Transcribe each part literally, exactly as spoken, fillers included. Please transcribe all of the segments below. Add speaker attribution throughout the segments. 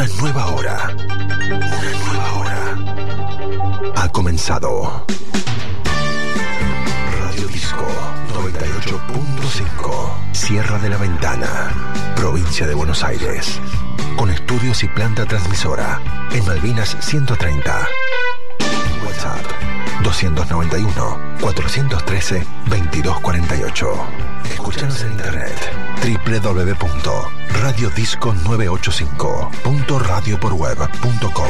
Speaker 1: Una nueva hora. Una nueva hora. Ha comenzado. Radio Disco noventa y ocho punto cinco. Sierra de la Ventana, provincia de Buenos Aires. Con estudios y planta transmisora en Malvinas ciento treinta. WhatsApp dos nueve uno, cuatro uno tres, veintidós cuarenta y ocho. Escúchanos en internet doble u doble u doble u punto radio disco nueve ocho cinco punto radio por web punto com.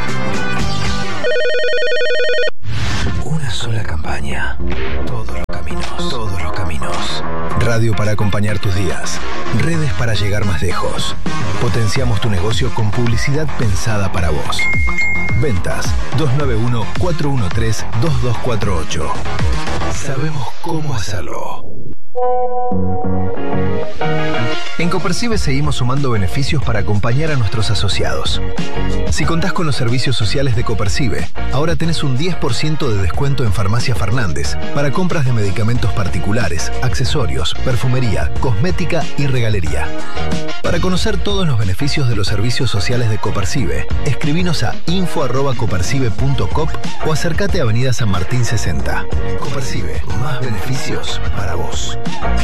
Speaker 1: Una sola campaña. Todos los caminos. Todos los caminos. Radio para acompañar tus días. Redes para llegar más lejos. Potenciamos tu negocio con publicidad pensada para vos. Ventas dos nueve uno, cuatro uno tres, dos dos cuatro ocho. Sabemos cómo hacerlo. En Copercibe seguimos sumando beneficios para acompañar a nuestros asociados. Si contás con los servicios sociales de Copercibe, ahora tenés un diez por ciento de descuento en Farmacia Fernández para compras de medicamentos particulares, accesorios, perfumería, cosmética y regalería. Para conocer todos los beneficios de los servicios sociales de Copercibe, escribinos a info arroba copercibe punto com o acércate a Avenida San Martín sesenta. Copercibe, más beneficios para vos.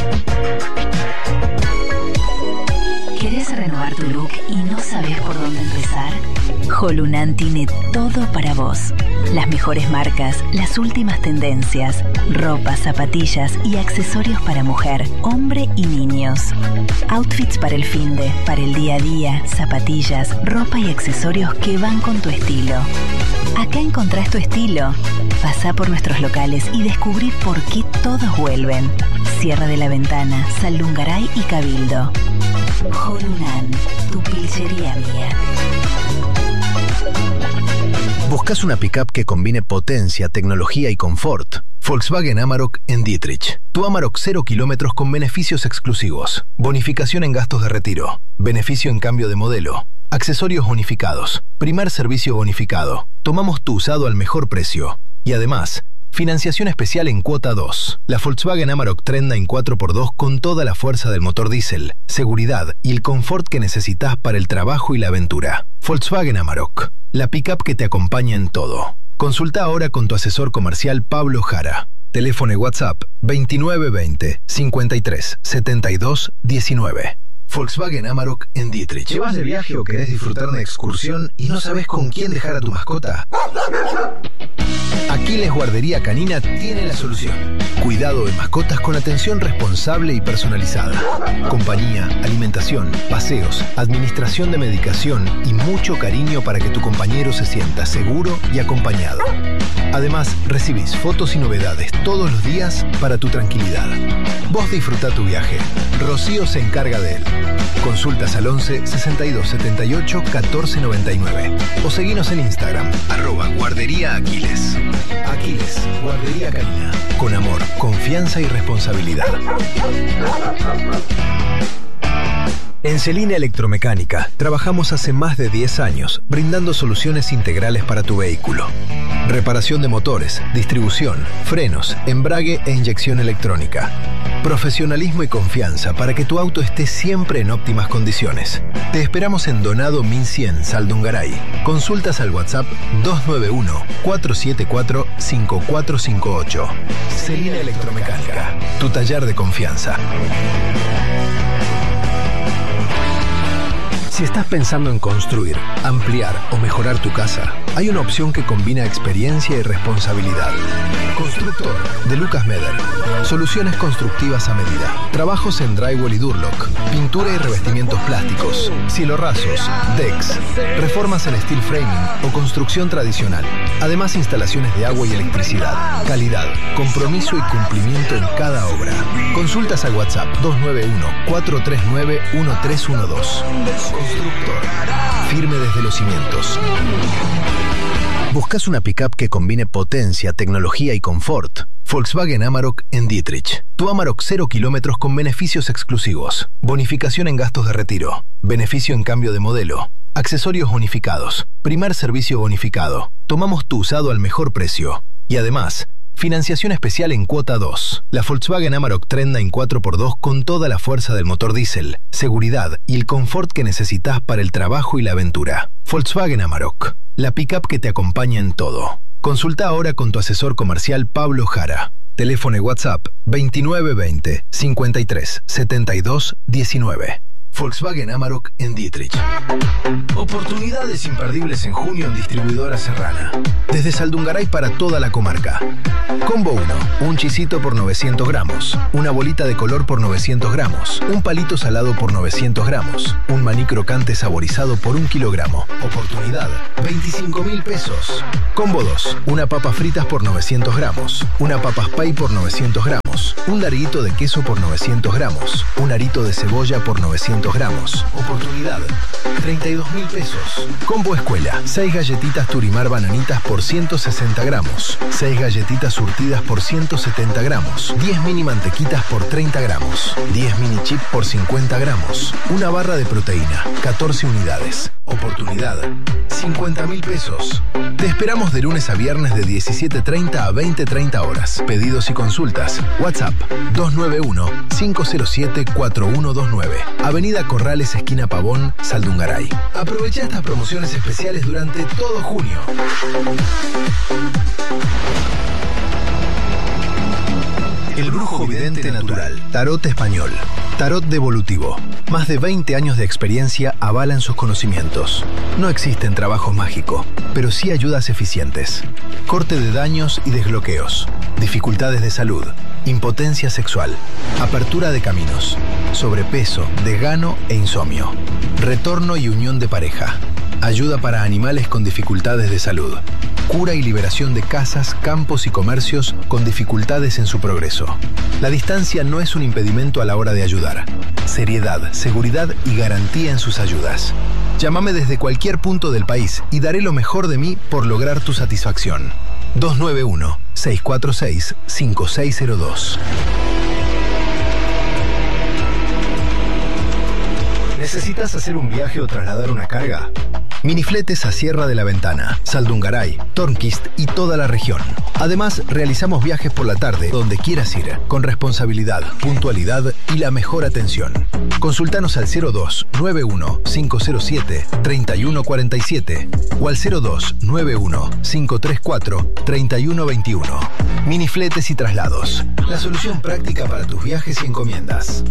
Speaker 2: ¿Querés renovar tu look y no sabes por dónde empezar? Jolunan tiene todo para vos. Las mejores marcas, las últimas tendencias, ropa, zapatillas y accesorios para mujer, hombre y niños. Outfits para el finde, para el día a día, zapatillas, ropa y accesorios que van con tu estilo. Acá encontrás tu estilo. Pasá por nuestros locales y descubrí por qué todos vuelven. Sierra de la Ventana, Saldungaray y Cabildo. Jolunan, tu pilchería mía.
Speaker 1: ¿Buscas una pickup que combine potencia, tecnología y confort? Volkswagen Amarok en Dietrich. Tu Amarok cero kilómetros con beneficios exclusivos. Bonificación en gastos de retiro. Beneficio en cambio de modelo. Accesorios bonificados. Primer servicio bonificado. Tomamos tu usado al mejor precio. Y además, financiación especial en cuota dos. La Volkswagen Amarok Trendline cuatro por dos con toda la fuerza del motor diésel, seguridad y el confort que necesitas para el trabajo y la aventura. Volkswagen Amarok, la pickup que te acompaña en todo. Consulta ahora con tu asesor comercial Pablo Jara. Teléfono y WhatsApp veintinueve veinte, cincuenta y tres, setenta y dos, diecinueve. Volkswagen Amarok en Dietrich. ¿Llevas de viaje o querés disfrutar de una excursión y no sabes con quién dejar a tu mascota? Aquiles Guardería Canina tiene la solución. Cuidado de mascotas con atención responsable y personalizada. Compañía, alimentación, paseos, administración de medicación y mucho cariño para que tu compañero se sienta seguro y acompañado. Además, recibís fotos y novedades todos los días para tu tranquilidad. Vos disfruta tu viaje. Rocío se encarga de él. Consultas al once, sesenta y dos, setenta y ocho, catorce noventa y nueve o seguinos en Instagram, arroba guardería Aquiles. Aquiles, Guardería Canina. Con amor, confianza y responsabilidad. En Celina Electromecánica trabajamos hace más de diez años brindando soluciones integrales para tu vehículo. Reparación de motores, distribución, frenos, embrague e inyección electrónica. Profesionalismo y confianza para que tu auto esté siempre en óptimas condiciones. Te esperamos en Donado mil cien, Saldungaray. Consultas al WhatsApp dos nueve uno, cuatro siete cuatro, cinco cuatro cinco ocho. Celina Electromecánica, tu taller de confianza. Si estás pensando en construir, ampliar o mejorar tu casa, hay una opción que combina experiencia y responsabilidad. Constructor, de Lucas Meder. Soluciones constructivas a medida. Trabajos en drywall y Durlock. Pintura y revestimientos plásticos. Cielo rasos, decks. Reformas en steel framing o construcción tradicional. Además, instalaciones de agua y electricidad. Calidad, compromiso y cumplimiento en cada obra. Consultas al WhatsApp dos nueve uno, cuatro tres nueve, uno tres uno dos. Constructor. Firme desde los cimientos. ¿Buscas una pickup que combine potencia, tecnología y confort? Volkswagen Amarok en Dietrich. Tu Amarok cero kilómetros con beneficios exclusivos. Bonificación en gastos de retiro. Beneficio en cambio de modelo. Accesorios bonificados. Primer servicio bonificado. Tomamos tu usado al mejor precio. Y además, Financiación especial en cuota dos. La Volkswagen Amarok Trendline cuatro por dos con toda la fuerza del motor diésel, seguridad y el confort que necesitas para el trabajo y la aventura. Volkswagen Amarok, la pickup que te acompaña en todo. Consulta ahora con tu asesor comercial Pablo Jara. Teléfono y WhatsApp veintinueve veinte cincuenta y tres setenta y dos diecinueve. Volkswagen Amarok en Dietrich. Oportunidades imperdibles en junio en Distribuidora Serrana. Desde Saldungaray para toda la comarca. Combo uno, un chisito por novecientos gramos, una bolita de color por novecientos gramos, un palito salado por novecientos gramos, un maní crocante saborizado por un kilogramo. Oportunidad, veinticinco mil pesos. Combo dos, una papas fritas por novecientos gramos, una papas pay por novecientos gramos, un larguito de queso por novecientos gramos, un arito de cebolla por novecientos gramos. Oportunidad, treinta y dos mil pesos. Combo Escuela, seis galletitas Turimar bananitas por ciento sesenta gramos, seis galletitas surtidas por ciento setenta gramos, diez mini mantequitas por treinta gramos, diez mini chip por cincuenta gramos, una barra de proteína, catorce unidades. Oportunidad, cincuenta mil pesos. Te esperamos de lunes a viernes de diecisiete treinta a veinte treinta horas. Pedidos y consultas, WhatsApp dos nueve uno cinco cero siete cuatro uno dos nueve. Avenida Corrales, esquina Pavón, Saldungaray. Aprovecha estas promociones especiales durante todo junio. El Brujo Vidente Natural. Tarot español. Tarot devolutivo. Más de veinte años de experiencia avalan sus conocimientos. No existen trabajos mágicos, pero sí ayudas eficientes. Corte de daños y desbloqueos. Dificultades de salud. Impotencia sexual. Apertura de caminos. Sobrepeso, desgano e insomnio. Retorno y unión de pareja. Ayuda para animales con dificultades de salud. Cura y liberación de casas, campos y comercios con dificultades en su progreso. La distancia no es un impedimento a la hora de ayudar. Seriedad, seguridad y garantía en sus ayudas. Llámame desde cualquier punto del país y daré lo mejor de mí por lograr tu satisfacción. dos nueve uno seis cuatro seis cinco seis cero dos. ¿Necesitas hacer un viaje o trasladar una carga? Minifletes a Sierra de la Ventana, Saldungaray, Tornquist y toda la región. Además, realizamos viajes por la tarde donde quieras ir, con responsabilidad, puntualidad y la mejor atención. Consultanos al cero dos nueve uno cinco cero siete tres uno cuatro siete o al cero dos nueve uno cinco tres cuatro tres uno dos uno. Minifletes y traslados, la solución práctica para tus viajes y encomiendas.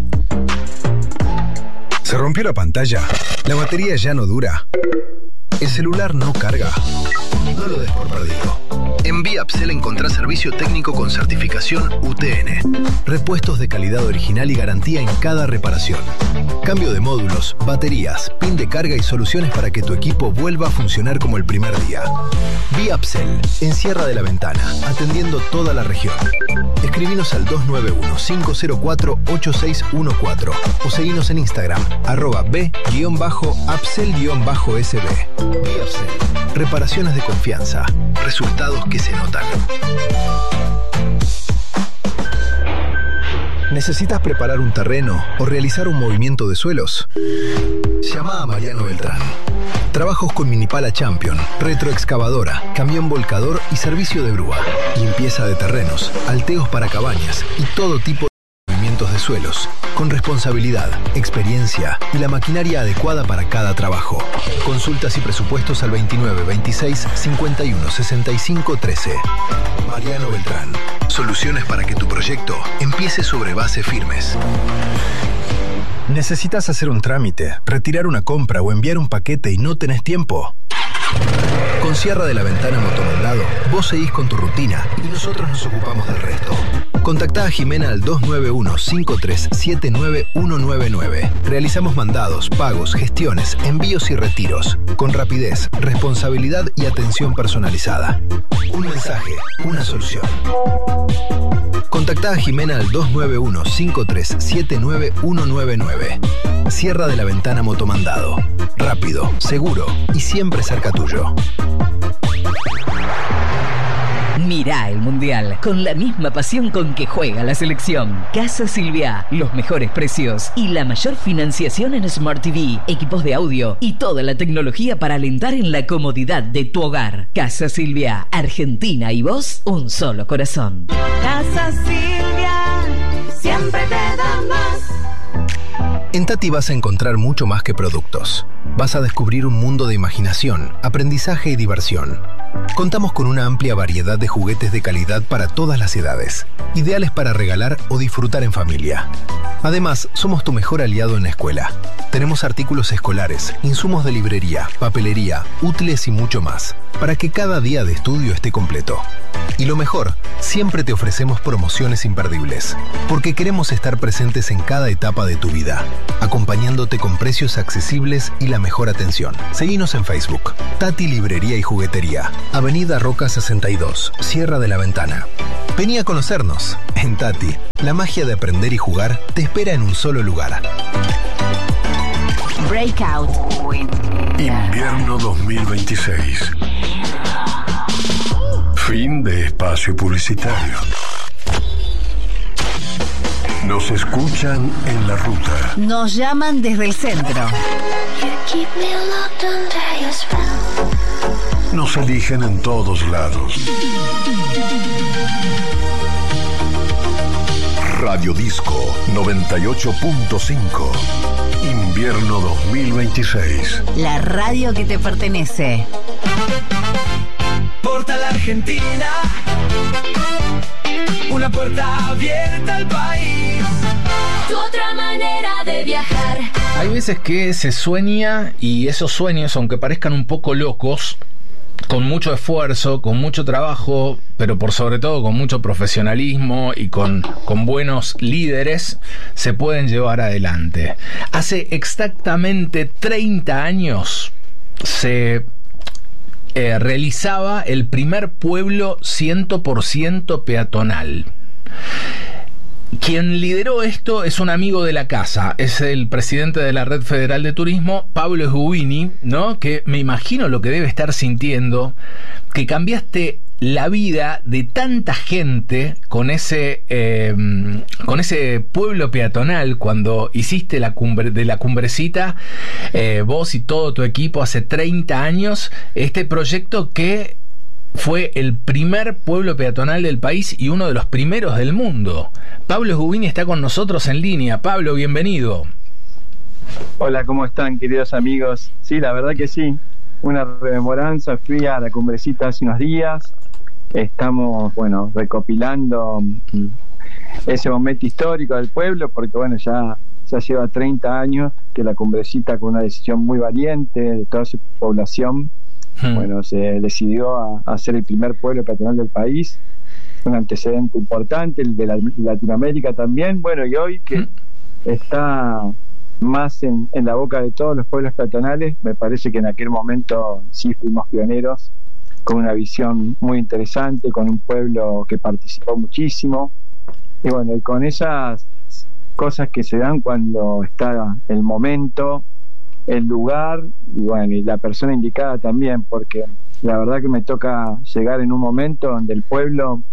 Speaker 1: ¿Se rompió la pantalla? ¿La batería ya no dura? ¿El celular no carga? No lo des por perdido. En Viapsel encontrás servicio técnico con certificación U T N. Repuestos de calidad original y garantía en cada reparación. Cambio de módulos, baterías, pin de carga y soluciones para que tu equipo vuelva a funcionar como el primer día. Viapsel, en Sierra de la Ventana, atendiendo toda la región. Escribinos al dos nueve uno cinco cero cuatro ocho seis uno cuatro o seguinos en Instagram, arroba b-apsel-sb. Viapsel, reparaciones de confianza, resultados que se notan. ¿Necesitas preparar un terreno o realizar un movimiento de suelos? Llama a Mariano Beltrán. Trabajos con Minipala Champion, retroexcavadora, camión volcador y servicio de grúa. Limpieza de terrenos, alteos para cabañas y todo tipo de movimientos de suelos. Con responsabilidad, experiencia y la maquinaria adecuada para cada trabajo. Consultas y presupuestos al veintinueve veintiséis cincuenta y uno sesenta y cinco trece. Mariano Beltrán. Soluciones para que tu proyecto empiece sobre bases firmes. ¿Necesitas hacer un trámite, retirar una compra o enviar un paquete y no tenés tiempo? Con Sierra de la Ventana Motomandado, vos seguís con tu rutina y nosotros nos ocupamos del resto. Contactá a Jimena al dos nueve uno cinco tres siete nueve uno nueve nueve. Realizamos mandados, pagos, gestiones, envíos y retiros. Con rapidez, responsabilidad y atención personalizada. Un mensaje, una solución. Contactá a Jimena al dos nueve uno cinco tres siete nueve uno nueve nueve. Sierra de la Ventana Motomandado. Rápido, seguro y siempre cerca tuyo.
Speaker 3: Mirá el Mundial con la misma pasión con que juega la selección. Casa Silvia, los mejores precios y la mayor financiación en Smart T V, equipos de audio y toda la tecnología para alentar en la comodidad de tu hogar. Casa Silvia, Argentina y vos, un solo corazón.
Speaker 4: Casa Silvia, siempre te da más.
Speaker 1: En Tati vas a encontrar mucho más que productos. Vas a descubrir un mundo de imaginación, aprendizaje y diversión. Contamos con una amplia variedad de juguetes de calidad para todas las edades, ideales para regalar o disfrutar en familia. Además, somos tu mejor aliado en la escuela. Tenemos artículos escolares, insumos de librería, papelería, útiles y mucho más, para que cada día de estudio esté completo. Y lo mejor, siempre te ofrecemos promociones imperdibles, porque queremos estar presentes en cada etapa de tu vida, acompañándote con precios accesibles y la mejor atención. Seguinos en Facebook, Tati Librería y Juguetería, Avenida Roca sesenta y dos, Sierra de la Ventana. Vení a conocernos. En Tati, la magia de aprender y jugar te espera en un solo lugar.
Speaker 2: Breakout.
Speaker 5: Invierno dos mil veintiséis. Fin de espacio publicitario. Nos escuchan en la ruta.
Speaker 2: Nos llaman desde el centro.
Speaker 5: Nos eligen en todos lados. Radio Disco noventa y ocho punto cinco. Invierno dos mil veintiséis.
Speaker 2: La radio que te pertenece.
Speaker 6: Portal Argentina, una puerta abierta al país.
Speaker 7: Tu otra manera de viajar.
Speaker 8: Hay veces que se sueña y esos sueños, aunque parezcan un poco locos, con mucho esfuerzo, con mucho trabajo, pero por sobre todo con mucho profesionalismo y con, con buenos líderes, se pueden llevar adelante. Hace exactamente treinta años se eh, realizaba el primer pueblo cien por ciento peatonal. Quien lideró esto es un amigo de la casa, es el presidente de la Red Federal de Turismo, Pablo Sgubini, ¿no? Que me imagino lo que debe estar sintiendo, que cambiaste la vida de tanta gente con ese eh, con ese pueblo peatonal cuando hiciste la cumbre, de la cumbrecita, eh, vos y todo tu equipo hace treinta años, este proyecto que fue el primer pueblo peatonal del país y uno de los primeros del mundo. Pablo Sgubini está con nosotros en línea. Pablo, bienvenido.
Speaker 9: Hola, ¿cómo están, queridos amigos? Sí, la verdad que sí, una rememoranza. Fui a la cumbrecita hace unos días. Estamos, bueno, recopilando ese momento histórico del pueblo, porque bueno, ya, ya lleva treinta años que la cumbrecita, con una decisión muy valiente de toda su población, Hmm. bueno, se decidió a, a ser el primer pueblo peatonal del país, un antecedente importante, el de la, Latinoamérica también, bueno, y hoy que hmm. está más en, en la boca de todos los pueblos peatonales, me parece que en aquel momento sí fuimos pioneros, con una visión muy interesante, con un pueblo que participó muchísimo, y bueno, y con esas cosas que se dan cuando está el momento, el lugar y bueno, y la persona indicada también, porque la verdad que me toca llegar en un momento donde el pueblo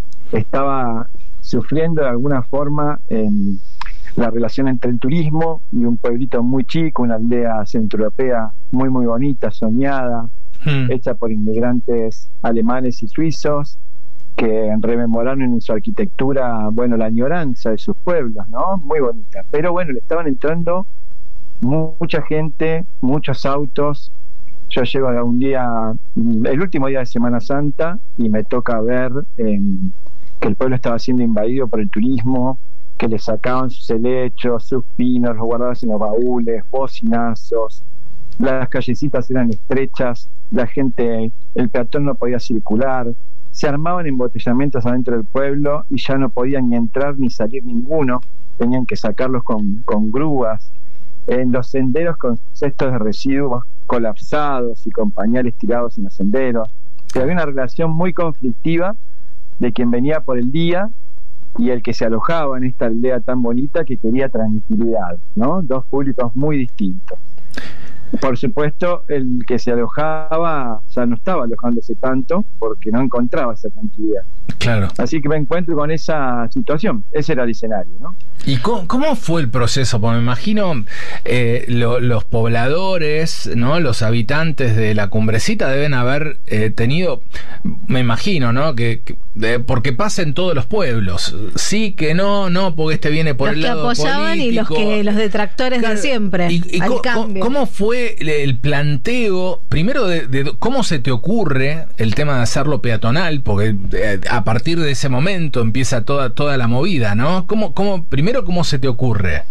Speaker 9: estaba sufriendo de alguna forma en la relación entre el turismo y un pueblito muy chico, una aldea centroeuropea muy muy bonita, soñada, hmm. hecha por inmigrantes alemanes y suizos que rememoraron en su arquitectura, bueno, la añoranza de sus pueblos, ¿no? Muy bonita, pero bueno, le estaban entrando mucha gente, muchos autos. Yo llego a un día, el último día de Semana Santa, y me toca ver eh, que el pueblo estaba siendo invadido por el turismo, que le sacaban sus helechos, sus pinos, los guardaban en los baúles, bocinazos, las callecitas eran estrechas, la gente, el peatón no podía circular, se armaban embotellamientos adentro del pueblo y ya no podían ni entrar ni salir ninguno, tenían que sacarlos con, con grúas. En los senderos con cestos de residuos colapsados y con pañales tirados en los senderos. Pero había una relación muy conflictiva de quien venía por el día y el que se alojaba en esta aldea tan bonita que quería tranquilidad, ¿no? Dos públicos muy distintos. Por supuesto, el que se alojaba ya no estaba alojándose tanto porque no encontraba esa tranquilidad.
Speaker 8: Claro.
Speaker 9: Así que me encuentro con esa situación. Ese era el escenario, ¿no?
Speaker 8: ¿Y cómo, cómo fue el proceso? Porque me imagino eh, lo, los pobladores, ¿no? Los habitantes de la Cumbrecita deben haber eh, tenido, me imagino, ¿no? Que, que eh, porque pasa en todos los pueblos. Sí, que no, no, porque este viene por
Speaker 10: los
Speaker 8: el lado político.
Speaker 10: Los que apoyaban y los que los detractores, claro, de siempre.
Speaker 8: ¿Y, y
Speaker 10: al
Speaker 8: co,
Speaker 10: cambio.
Speaker 8: ¿Cómo fue el planteo? Primero, de, de cómo se te ocurre el tema de hacerlo peatonal, porque eh, a partir de ese momento empieza toda toda la movida, ¿no? ¿Cómo, cómo, primero, ¿cómo se te ocurre?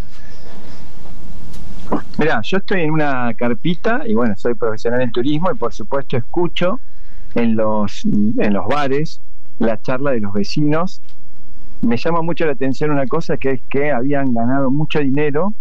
Speaker 9: Mirá, yo estoy en una carpita y bueno, soy profesional en turismo y por supuesto escucho en los, en los bares la charla de los vecinos. Me llama mucho la atención una cosa, que es que habían ganado mucho dinero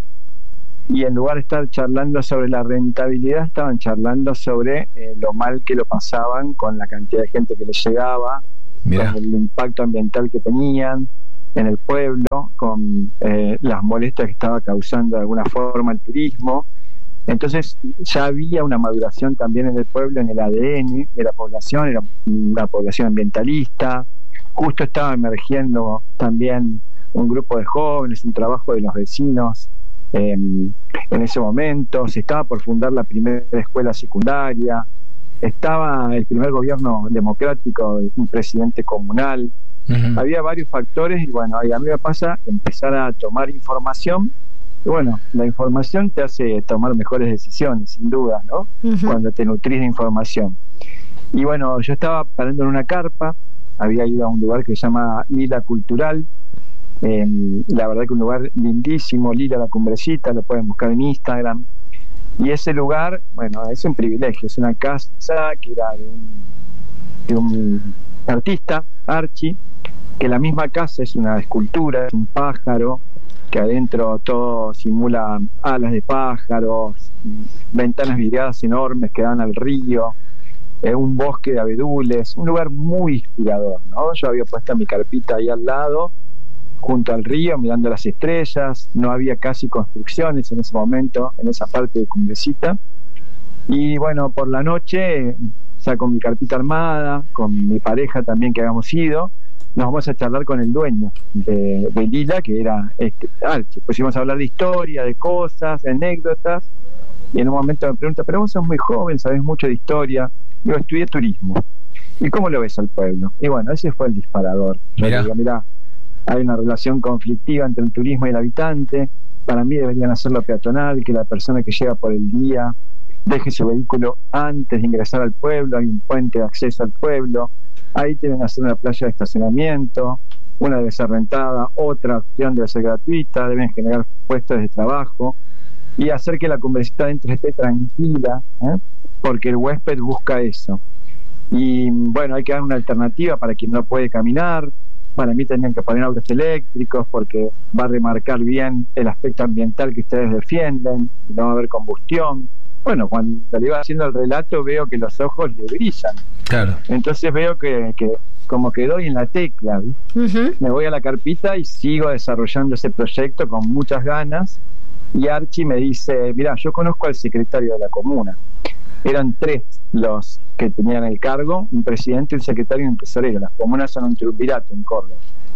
Speaker 9: y en lugar de estar charlando sobre la rentabilidad, estaban charlando sobre eh, lo mal que lo pasaban con la cantidad de gente que les llegaba, Mirá. con el impacto ambiental que tenían en el pueblo, con eh, las molestias que estaba causando de alguna forma el turismo. Entonces ya había una maduración también en el pueblo, en el A D N de la población, era una población ambientalista. Justo estaba emergiendo también un grupo de jóvenes, un trabajo de los vecinos eh, en ese momento. Se estaba por fundar la primera escuela secundaria, estaba el primer gobierno democrático, un presidente comunal. Uh-huh. Había varios factores y bueno, a mí me pasa empezar a tomar información y bueno, la información te hace tomar mejores decisiones, sin duda, ¿no? Uh-huh. Cuando te nutrís de información. Y bueno, yo estaba parando en una carpa, había ido a un lugar que se llama Lila Cultural, eh, la verdad que un lugar lindísimo, Lila la Cumbrecita, lo pueden buscar en Instagram. Y ese lugar, bueno, es un privilegio, es una casa que era de un, de un artista, Archie, que la misma casa es una escultura, es un pájaro, que adentro todo simula alas de pájaros, ventanas vidriadas enormes que dan al río, eh, un bosque de abedules, un lugar muy inspirador, ¿no? Yo había puesto mi carpita ahí al lado, junto al río, mirando las estrellas, no había casi construcciones en ese momento, en esa parte de Cumbrecita, y bueno, por la noche, ya con mi carpita armada, con mi pareja también que habíamos ido, nos vamos a charlar con el dueño de, de Lila, que era este, Archie. Pues íbamos a hablar de historia, de cosas, de anécdotas, y en un momento me pregunta, pero vos sos muy joven, sabés mucho de historia. Yo estudié turismo. ¿Y cómo lo ves al pueblo? Y bueno, ese fue el disparador. Yo
Speaker 8: Mirá.
Speaker 9: digo, mirá, hay una relación conflictiva entre el turismo y el habitante. Para mí deberían hacerlo peatonal, que la persona que llega por el día deje su vehículo antes de ingresar al pueblo, hay un puente de acceso al pueblo. Ahí deben hacer una playa de estacionamiento, una debe ser rentada, otra opción debe ser gratuita, deben generar puestos de trabajo y hacer que la Cumbrecita adentro esté tranquila, ¿eh? Porque el huésped busca eso. Y bueno, hay que dar una alternativa para quien no puede caminar. Para mí tendrían que poner autos eléctricos porque va a remarcar bien el aspecto ambiental que ustedes defienden, no va a haber combustión. Bueno, cuando le iba haciendo el relato veo que los ojos le brillan.
Speaker 8: Claro.
Speaker 9: Entonces veo que, que como que doy en la tecla, uh-huh. Me voy a la carpita y sigo desarrollando ese proyecto con muchas ganas. Y Archie me dice, mirá, yo conozco al secretario de la comuna. Eran tres los que tenían el cargo, un presidente, un secretario y un tesorero. Las comunas son un triunvirato en Córdoba.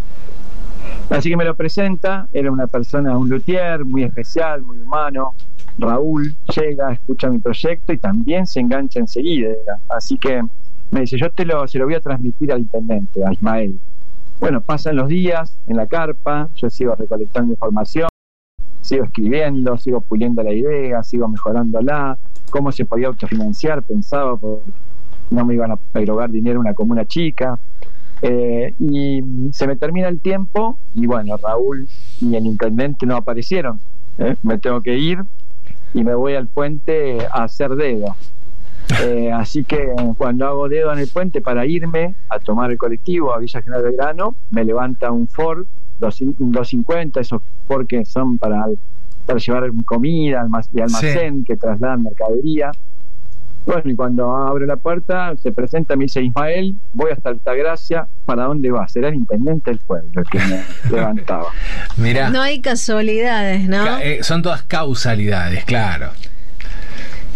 Speaker 9: Así que me lo presenta, era una persona, un luthier muy especial, muy humano. Raúl llega, escucha mi proyecto y también se engancha enseguida. Así que me dice, yo te lo, se lo voy a transmitir al intendente, a Ismael. Bueno, pasan los días en la carpa, yo sigo recolectando información, sigo escribiendo, sigo puliendo la idea, sigo mejorándola, cómo se podía autofinanciar, pensaba, porque no me iban a erogar dinero una comuna chica. Eh, y se me termina el tiempo y bueno, Raúl y el intendente no aparecieron. ¿eh? Me tengo que ir y me voy al puente a hacer dedo. Eh, así que cuando hago dedo en el puente para irme a tomar el colectivo a Villa General Belgrano, me levanta un Ford doscientos cincuenta, esos Ford que son para, para llevar comida y almacén, sí, que trasladan mercadería. Bueno, y cuando abro la puerta se presenta, me dice, Ismael, voy hasta Altagracia, ¿para dónde vas? Era el intendente del pueblo el que me levantaba.
Speaker 8: Mirá.
Speaker 10: No hay casualidades, ¿no?
Speaker 8: Ca- eh, son todas causalidades, claro.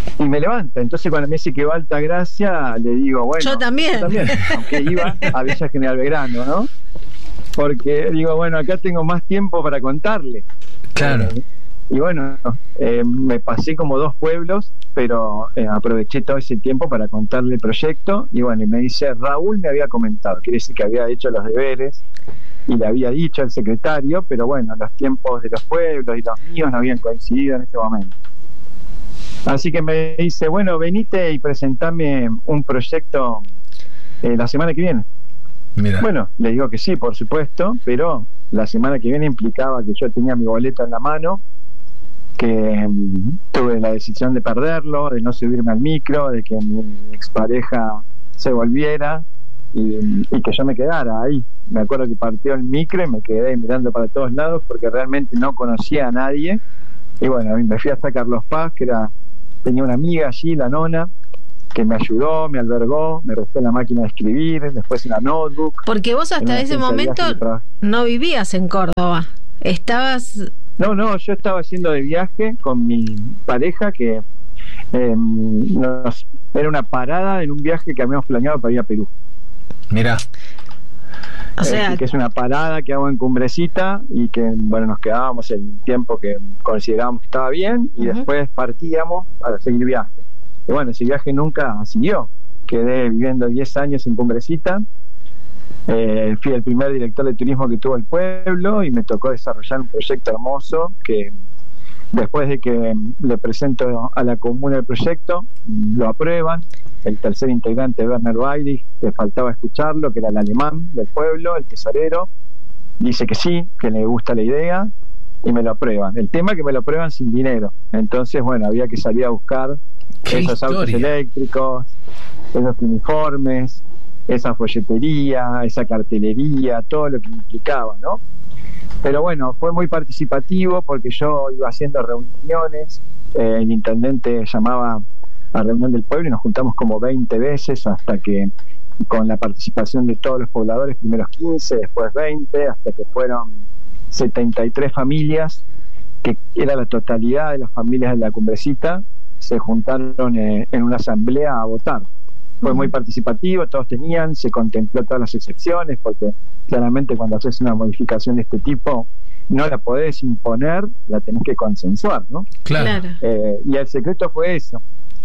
Speaker 9: y me levanta. Entonces cuando me dice que va a Altagracia, le digo, bueno,
Speaker 10: yo también,
Speaker 9: yo también aunque iba a Villa General Belgrano, ¿no? Porque digo, bueno, acá tengo más tiempo para contarle.
Speaker 8: Claro.
Speaker 9: Eh, y bueno, eh, me pasé como dos pueblos, pero eh, aproveché todo ese tiempo para contarle el proyecto. Y bueno, y me dice, Raúl me había comentado, quiere decir que había hecho los deberes y le había dicho al secretario, pero bueno, los tiempos de los pueblos y los míos no habían coincidido en ese momento. Así que me dice, bueno, venite y presentame un proyecto eh, la semana que viene.
Speaker 8: Mira.
Speaker 9: Bueno, le digo que sí, por supuesto, pero la semana que viene implicaba que yo tenía mi boleto en la mano, que um, tuve la decisión de perderlo, de no subirme al micro, de que mi expareja se volviera y, y que yo me quedara ahí. Me acuerdo que partió el micro y me quedé mirando para todos lados porque realmente no conocía a nadie. Y bueno, me fui hasta Carlos Paz, que era tenía una amiga allí, la nona, que me ayudó, me albergó, me prestó la máquina de escribir, después una notebook.
Speaker 10: Porque vos hasta ese momento no vivías en Córdoba, estabas...
Speaker 9: No, no, yo estaba haciendo de viaje con mi pareja, que eh, nos, era una parada en un viaje que habíamos planeado para ir a Perú.
Speaker 8: Mira.
Speaker 10: O sea,
Speaker 9: eh, que es una parada que hago en Cumbrecita y que, bueno, nos quedábamos el tiempo que considerábamos que estaba bien y uh-huh. después partíamos para seguir viaje. Y bueno, ese viaje nunca siguió. Quedé viviendo diez años en Cumbrecita. Eh, fui el primer director de turismo que tuvo el pueblo y me tocó desarrollar un proyecto hermoso que después de que le presento a la comuna el proyecto, lo aprueban. El tercer integrante, Werner Weidich, que faltaba escucharlo, que era el alemán del pueblo, el tesorero, dice que sí, que le gusta la idea y me lo aprueban. El tema es que me lo aprueban sin dinero. Entonces, bueno, había que salir a buscar esos historia? autos eléctricos, esos uniformes, esa folletería, esa cartelería, todo lo que implicaba, ¿no? Pero bueno, fue muy participativo porque yo iba haciendo reuniones, eh, el intendente llamaba a reunión del pueblo y nos juntamos como veinte veces hasta que, con la participación de todos los pobladores, primeros quince, después veinte, hasta que fueron setenta y tres familias, que era la totalidad de las familias de la Cumbrecita, se juntaron eh, en una asamblea a votar. Fue muy participativo, todos tenían, se contempló todas las excepciones, porque claramente cuando haces una modificación de este tipo no la podés imponer, la tenés que consensuar, ¿no?
Speaker 8: Claro.
Speaker 9: Eh, y el secreto fue eso.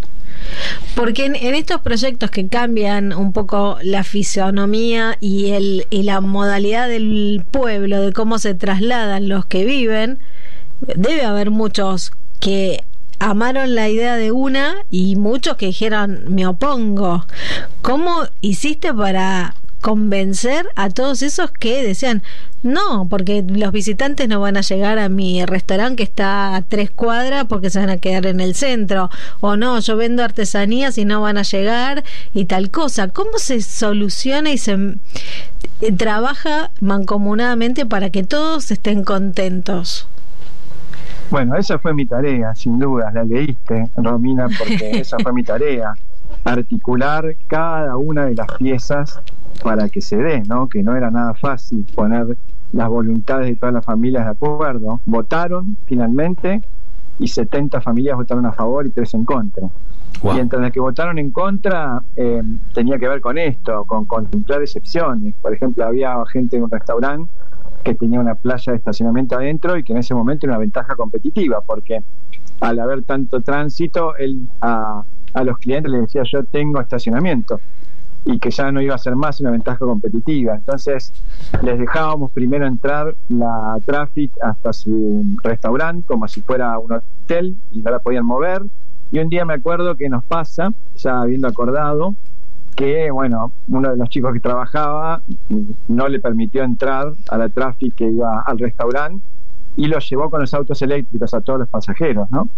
Speaker 10: Porque en, en estos proyectos que cambian un poco la fisonomía y, el, y la modalidad del pueblo, de cómo se trasladan los que viven, debe haber muchos que amaron la idea de una y muchos que dijeron me opongo. ¿Cómo hiciste para convencer a todos esos que decían no, porque los visitantes no van a llegar a mi restaurante que está a tres cuadras porque se van a quedar en el centro, o no, yo vendo artesanías y no van a llegar y tal cosa? ¿Cómo se soluciona y se eh, trabaja mancomunadamente para que todos estén contentos?
Speaker 9: Bueno, esa fue mi tarea, sin duda, la leíste, Romina, porque esa fue mi tarea, articular cada una de las piezas para que se dé, ¿no? Que no era nada fácil poner las voluntades de todas las familias de acuerdo. Votaron finalmente y setenta familias votaron a favor y tres en contra. Wow. Y entre las que votaron en contra eh, tenía que ver con esto, con contemplar excepciones. Por ejemplo, había gente en un restaurante que tenía una playa de estacionamiento adentro y que en ese momento era una ventaja competitiva, porque al haber tanto tránsito, él a, a los clientes les decía yo tengo estacionamiento, y que ya no iba a ser más una ventaja competitiva. Entonces les dejábamos primero entrar la Traffic hasta su restaurante como si fuera un hotel y no la podían mover. Y un día me acuerdo que nos pasa, ya habiendo acordado, que bueno, uno de los chicos que trabajaba no le permitió entrar a la Traffic que iba al restaurante y lo llevó con los autos eléctricos a todos los pasajeros, ¿no?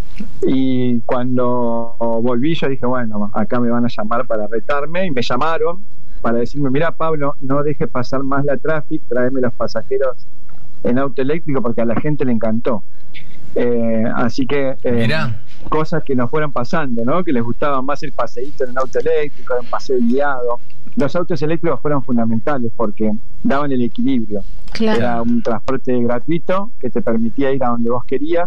Speaker 9: Y cuando volví yo dije, bueno, acá me van a llamar para retarme, y me llamaron para decirme, mira Pablo, no dejes pasar más la Traffic, tráeme los pasajeros en auto eléctrico porque a la gente le encantó. Eh, así que eh, cosas que nos fueron pasando, ¿no? Que les gustaba más el paseíto en un auto eléctrico, en paseo guiado. Los autos eléctricos fueron fundamentales porque daban el equilibrio. Claro. Era un transporte gratuito que te permitía ir a donde vos querías,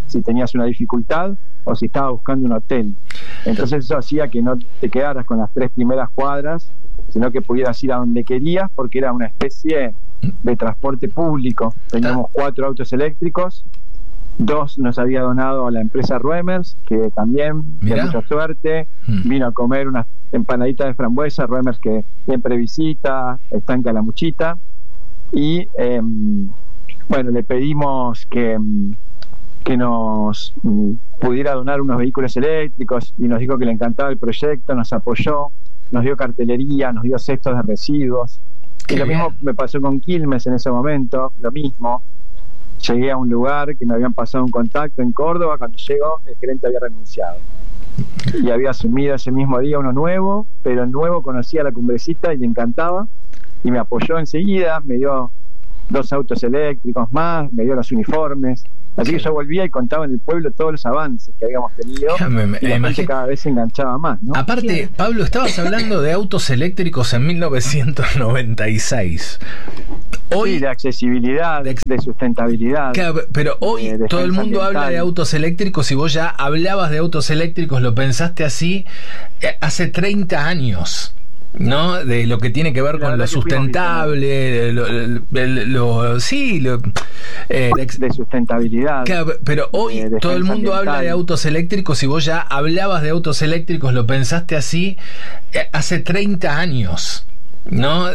Speaker 9: si tenías una dificultad o si estabas buscando un hotel. Entonces eso hacía que no te quedaras con las tres primeras cuadras, sino que pudieras ir a donde querías, porque era una especie de transporte público. Teníamos cuatro autos eléctricos, dos nos había donado a la empresa Ruemers, que también, de mucha suerte, mm. vino a comer unas empanaditas de frambuesa, Ruemers que siempre visita, Estanque La Muchita, y eh, bueno, le pedimos que, que nos pudiera donar unos vehículos eléctricos, y nos dijo que le encantaba el proyecto, nos apoyó, nos dio cartelería, nos dio cestos de residuos. Qué y lo bien. Mismo me pasó con Quilmes en ese momento, lo mismo. Llegué a un lugar que me habían pasado un contacto en Córdoba, cuando llegó el gerente había renunciado y había asumido ese mismo día uno nuevo, pero el nuevo conocía a la Cumbrecita y le encantaba y me apoyó enseguida, me dio dos autos eléctricos más, me dio los uniformes. Así que yo volvía y contaba en el pueblo todos los avances que habíamos tenido, me, me, y la gente cada vez se enganchaba más, ¿no?
Speaker 8: Aparte, claro. Pablo, estabas hablando de autos eléctricos en mil novecientos noventa y seis. Hoy,
Speaker 9: sí, de accesibilidad, de, de sustentabilidad.
Speaker 8: Claro, pero hoy de todo el mundo ambiental. Habla de autos eléctricos, y vos ya hablabas de autos eléctricos, lo pensaste así hace treinta años. ¿No? De lo que tiene que ver la con lo sustentable, lo, lo, lo, sí, lo,
Speaker 9: eh, de sustentabilidad.
Speaker 8: Claro, pero hoy de todo el mundo ambiental. Habla de autos eléctricos, y vos ya hablabas de autos eléctricos, lo pensaste así hace treinta años, ¿no?